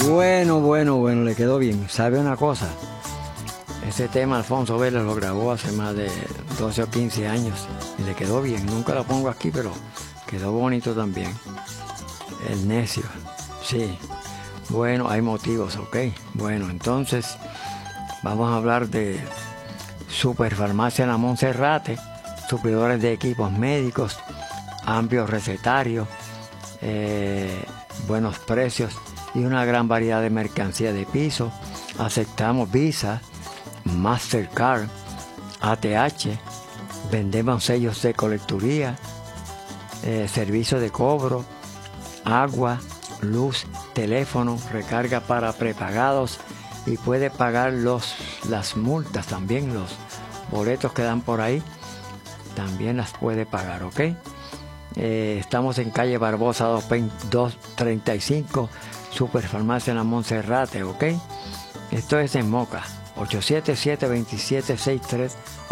Bueno, le quedó bien. ¿Sabe una cosa? Ese tema Alfonso Vélez lo grabó hace más de 12 o 15 años y le quedó bien. Nunca lo pongo aquí, pero quedó bonito también. El necio, sí. Bueno, hay motivos, ¿ok? Bueno, entonces vamos a hablar de Superfarmacia La Monserrate, suplidores de equipos médicos, amplios recetarios, buenos precios y una gran variedad de mercancía de piso. Aceptamos Visa, Mastercard, ATH, vendemos sellos de colecturía, servicio de cobro, agua, luz, teléfono, recarga para prepagados y puede pagar las multas también, los boletos que dan por ahí, también las puede pagar, ¿ok? Estamos en calle Barbosa 235, Superfarmacia La Monserrate, ¿ok? Esto es en Moca, 877-2763,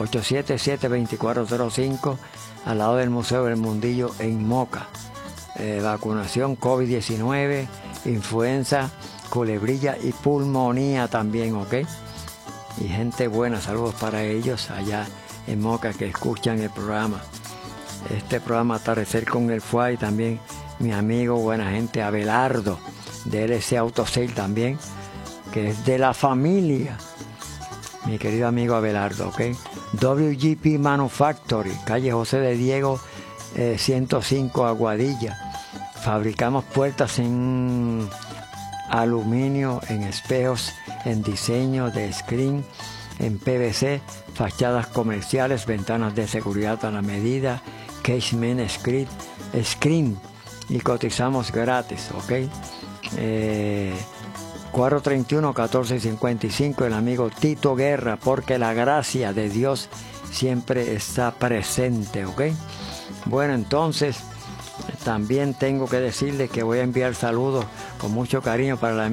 877-2405, al lado del Museo del Mundillo en Moca. Vacunación COVID-19, influenza, culebrilla y pulmonía también, ¿ok? Y gente buena, saludos para ellos allá en Moca que escuchan el programa. Este programa Atardecer con el FUA y también mi amigo, buena gente, Abelardo, de LC Auto Sale también, que es de la familia. Mi querido amigo Abelardo, ¿ok? WGP Manufactory, calle José de Diego, 105 Aguadilla. Fabricamos puertas en aluminio, en espejos, en diseño de screen, en PVC, fachadas comerciales, ventanas de seguridad a la medida, casement screen y cotizamos gratis, ¿ok? 431-1455, el amigo Tito Guerra, porque la gracia de Dios siempre está presente, ¿ok? Bueno, entonces también tengo que decirles que voy a enviar saludos con mucho cariño para la